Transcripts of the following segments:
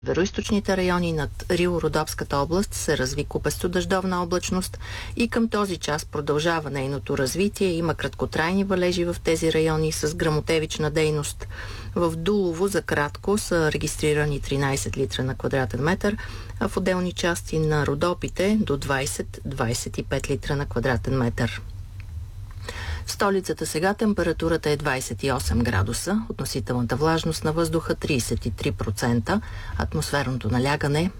североизточните райони над Рило-Родопската област се разви купесто-дъждовна облачност и към този час продължава нейното развитие. Има краткотрайни валежи в тези райони с гръмотевична дейност. В Дулово за кратко са регистрирани 13 литра на квадратен метър, а в отделни части на Родопите до 20-25 литра на квадратен метър. В столицата сега температурата е 28 градуса, относителната влажност на въздуха 33%, атмосферното налягане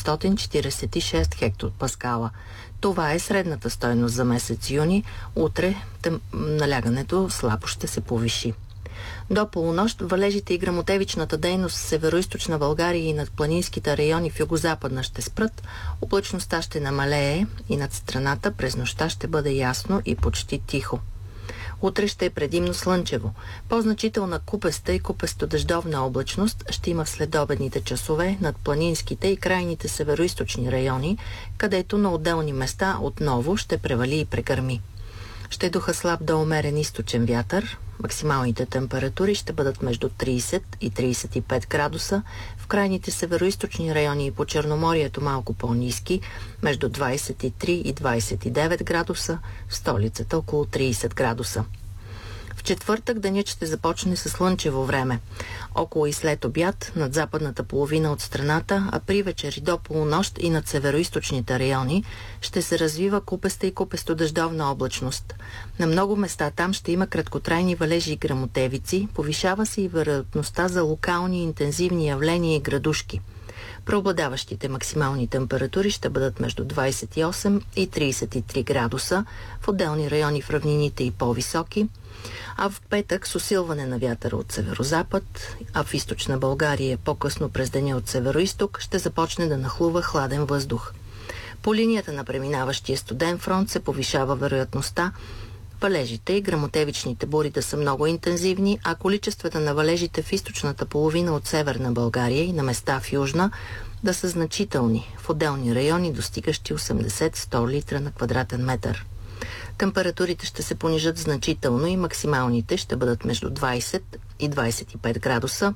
946 хектопаскала. Това е средната стойност за месец юни. Утре налягането слабо ще се повиши. До полунощ валежите и гръмотевичната дейност в североизточна България и над планинските райони в югозападна ще спрат. Облачността ще намалее и над страната през нощта ще бъде ясно и почти тихо. Утре ще е предимно слънчево. По-значителна купеста и купесто-дъждовна облачност ще има в следобедните часове над планинските и крайните североизточни райони, където на отделни места отново ще превали и прегърми. Ще духа слаб до умерен източен вятър. Максималните температури ще бъдат между 30 и 35 градуса. В крайните североизточни райони и по Черноморието малко по-ниски, между 23 и 29 градуса, в столицата около 30 градуса. В четвъртък денят ще започне със слънчево време. Около и след обяд над западната половина от страната, а при вечер и до полунощ и над североизточните райони ще се развива купеста и купесто-дъждовна облачност. На много места там ще има краткотрайни валежи и гръмотевици, повишава се и вероятността за локални интензивни явления и градушки. Преобладаващите максимални температури ще бъдат между 28 и 33 градуса, в отделни райони в равнините и по-високи, а в петък с усилване на вятъра от северозапад, а в източна България по-късно през деня от североизток ще започне да нахлува хладен въздух. По линията на преминаващия студен фронт се повишава вероятността валежите и гръмотевичните бури да са много интензивни, а количествата на валежите в източната половина от северна България и на места в южна да са значителни, в отделни райони достигащи 80-100 литра на квадратен метър. Температурите ще се понижат значително и максималните ще бъдат между 20 и 25 градуса.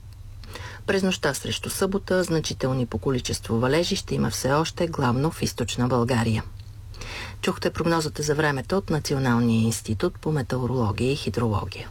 През нощта срещу събота значителни по количество валежи ще има все още, главно в източна България. Чухте прогнозата за времето от Националния институт по метеорология и хидрология.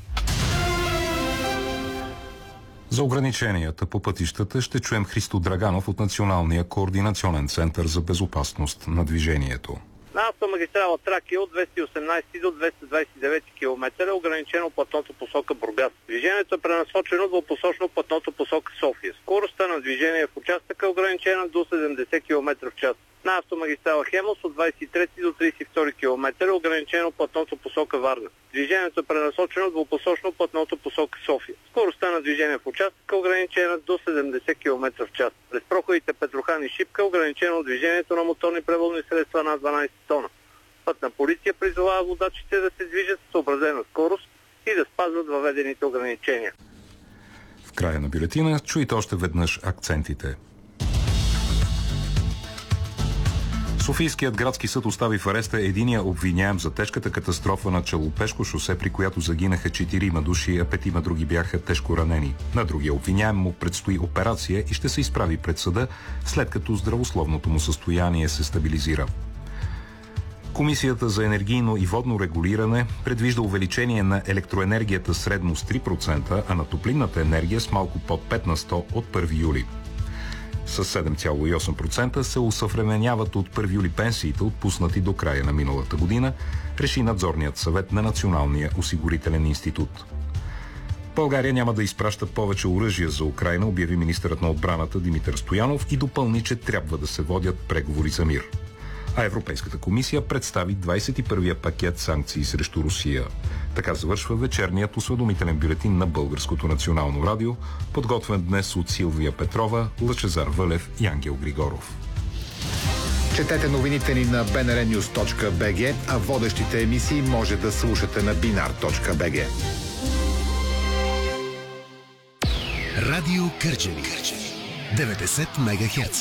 За ограниченията по пътищата ще чуем Христо Драганов от Националния координационен център за безопасност на движението. На автомагистрала Тракия от 218 до 229 км е ограничено платното посока Бургас. Движението е пренасочено двупосочно платното посока София. Скоростта на движение в участъка е ограничена до 70 км в час. На автомагистрала Хемус от 23 до 32 км е ограничено платното посока Варна. Движението е пренасочено двупосочно платното посока София. Скоростта на движение в участъка е ограничена до 70 км в час. През проходите Петрохан и Шипка е ограничено движението на моторни превозни средства над 12 тона. Пътна полиция призовава водачите да се движат с съобразена скорост и да спазват въведените ограничения. В края на бюлетина чуйте още веднъж акцентите. Софийският градски съд остави в ареста единия обвиняем за тежката катастрофа на Челопешко шосе, при която загинаха 4 души, а 5 други бяха тежко ранени. На другия обвиняем му предстои операция и ще се изправи пред съда, след като здравословното му състояние се стабилизира. Комисията за енергийно и водно регулиране предвижда увеличение на електроенергията средно с 3%, а на топлинната енергия с малко под 5 на 100 от 1 юли. С 7,8% се усъвременяват от 1 юли пенсиите, отпуснати до края на миналата година, реши надзорният съвет на Националния осигурителен институт. България няма да изпраща повече оръжия за Украйна, обяви министърът на отбраната Димитър Стоянов и допълни, че трябва да се водят преговори за мир. А Европейската комисия представи 21-я пакет санкции срещу Русия. Така завършва вечерният осведомителен бюлетин на Българското национално радио, подготвен днес от Силвия Петрова, Лъчезар Вълев и Ангел Григоров. Четете новините ни на bnrnews.bg, а водещите емисии може да слушате на binar.bg. Радио Кърджали 90 МГц.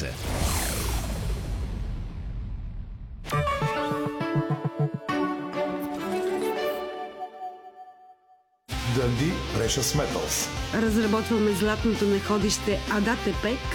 Дънди Precious Metals. Разработваме златното находище Адатепек,